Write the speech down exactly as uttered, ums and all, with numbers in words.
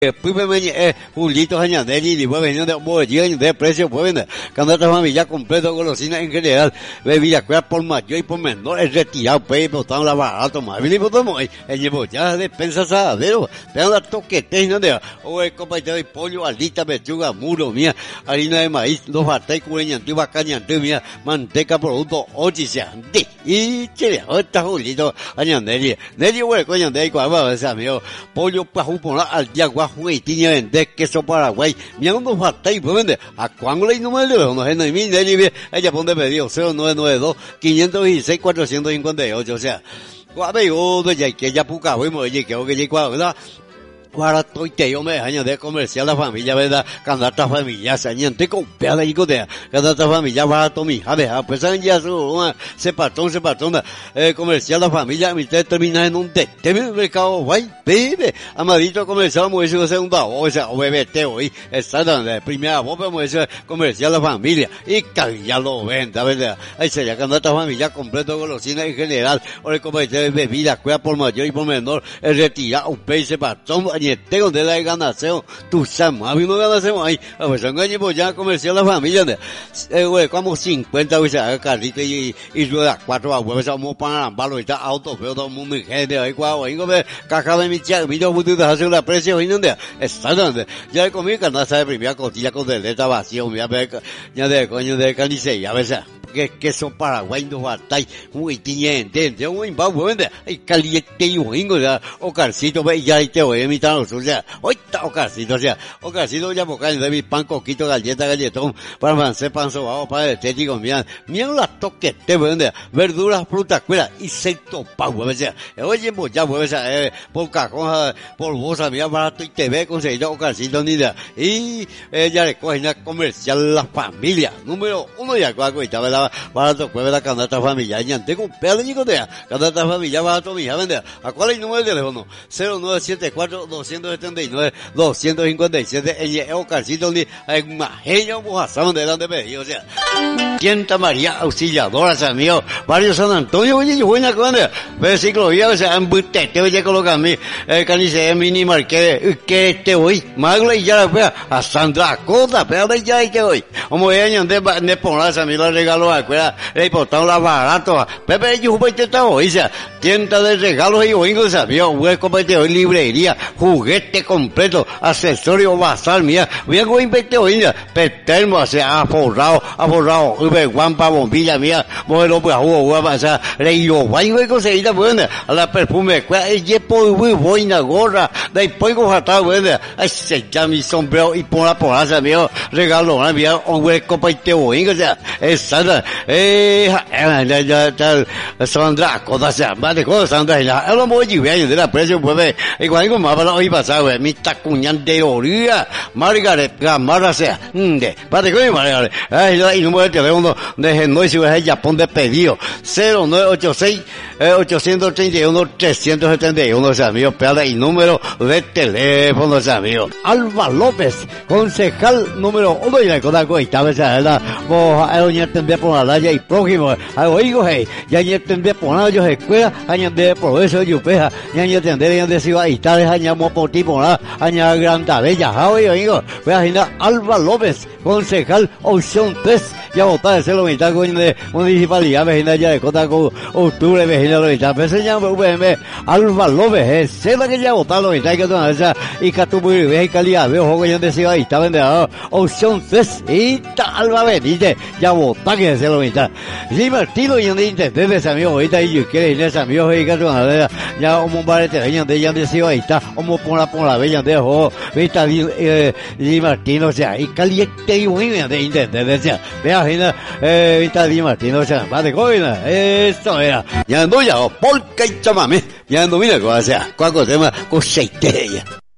Primero eh, Julito Añanelli, y después venían de Bollín, de precio, pues ven, candidato familia completo, golosina en general, bebida cual por mayor y por menor, es retirado, pues, botado la barato, más bien, y botamos, el llevo ya de pensa asadero, pero la toquete, no de, o el compañero de pollo, alita, pechuga, muro, mía, harina de maíz, dos batai, cureñantí, bacañantí, mía, manteca, producto, ochicia, de, y chile, ahorita Julito Añanelli, Nelly, güey, coñanelli, cuál va a ser, amigo, pollo, pajú, por al día, Juey tiene vender queso Paraguay. Mira unos batallas, pues vende. ¿A cuándo le número de teléfono? En el mil, ella pone pedido cero nueve nueve dos, cinco dieciséis, cuatrocientos cincuenta y ocho. O sea, cuando yo, ya que ya puca, voy, me oye, que hoy que ya ¿verdad? Ahora estoy que yo me año de comercial la familia, ¿verdad? Candata familia, se añante con peada y cotea. Candata familia, barato, mi hija, deja, pues ya su, se patrón, se patrona, eh, comercial la familia, mi te termina en un té, te el mercado, guay, bebe, amadito comercial, me dice segunda voz, o bebete hoy, exactamente, primera voz, pero me dice comercial la familia, y ya lo venda, ¿verdad? Ahí sería candata familia, completo, golosina en general, o el comercial de bebida, cuida por mayor y por menor, el retirado, un pez, se patrón, tengo de la ganación, tú sabes, a mí no ganasemos ahí, a ver, son gaños ya comercial la familia, eh, güey, como cincuenta, güey, carrito y, y ruedas cuatro, güey, vamos para la balo y está auto, pero todo el mundo en gente, ahí, guau, ahí, güey, caja de mi chica, mi dos putos, hacer la precio, y no, exactamente, ya he comido canasta de primera costilla con deleta vacío, mira, ya de coño de carnicería, a veces, que queso Paraguay no batalla, muy tiñente, de un impavo, vende, hay caliente y un hingo, ya, o carcito, ve, ya, y te voy a imitar, o sea, hoy está o carcito, o sea, o carcito ya boca de mi pan, coquito, galleta, galletón, para francés, pan sobao, para el estético, mira, mira las toquetes, vende, verduras, frutas, cueras, y secto pavo, o sea, oye, pues ya, pues, eh, por cajón, por bolsa, mira, barato y te ve, conseguido, o carcito, ni nada, y, eh, ya le cogen a comercial la familia, número uno, ya, cuaco, y estaba la barato, pues la candata familiar, y antes con pedo de nicotea, candata familiar, barato, mi hija, vende, ¿a cuál es el número de teléfono? cero nueve siete cuatro, dos setenta y nueve, doscientos cincuenta y siete, el Eo Carcito, ni, hay más, ella, mojazón de donde pedido, o sea, Tienta María Auxiliadora, o sea, mío, barrio San Antonio, oye, yo voy a cuando, ve ciclovía, o sea, en butete, oye, coloca a mí, el canice, mini marqué, que te voy, magla y ya la fue, a Sandra Cota, pero de ya y que voy, como voy a añadir, de poner a mí los regalos, acuerda, le importaron la barato, Pepe, yo voy a intentar hoy, o sea, tienda de regalos y oigo, o sea, mío, hueco, hoy librería, juguete completo, accesorio basal, mía, voy a invertir hoy, mía, petermo, o sea, aforrado, aforrado, guampa, bombilla, mía, modelo, pues, jugo, guapa, o sea, reyo, guay, voy a conseguir, buena, a la perfume, el yepo, muy buena, gorra, de pollo jatado, buena, ay, se llama mi sombrero y por la porraza, mío, regalo, mía, un hueco, pues, te oigo, o sea, esa, eh, ya, ya, ya, Sandra, cosa, sea, más de cosas, Sandra, ya, es lo muy bien, de la precio, pues, y cuando más para hoy pasado, mi tacuñán de orilla, Margaret, Gamarra sea, de, para que Margaret, ay, el número de teléfono de Genoy, si vas a Japón de pedido, cero nueve ocho seis, ochocientos treinta y uno, trescientos setenta y uno, o sea, amigo, peda y número de teléfono, o sea, amigo. Alba López, concejal número uno, y la cosa coita, o sea, la, vos, a doña tendría por la laya y prójimo, a oigo, hey, ya ya tendría por la yo escuela, añade progreso, yupeja, ya ya tendría de ciudad y tales, añamos por ti por la, añade gran tabella, ja, oigo, oigo, voy a agendar Alba López, concejal, opción tres, ya votar de celo mitad con de municipalidad, vecina ya de Cota con octubre, vecina lo mitad, pero se llama V M, Alba López, es cela que ya votar lo mitad, que toda esa, y Catupuri, ve y calidad, veo juego ya de ciudad y está vendedor, opción tres, y ta Alba Benítez, ya votar que se lo mitad. Sí, Martino y donde intenté de ese amigo, ahorita y yo quiero ir a ese amigo, y que toda ya como barete, ya de ya de ciudad y está, como por la por la bella de juego, vista, eh, y Martino, o sea, y caliente y muy bien de intenté, decía, vea, eh, vista Di Martino, o sea, va de coina, esto era, ya ando ya, por que chamame, ya ando, mira, o sea, cuaco tema, coseitería.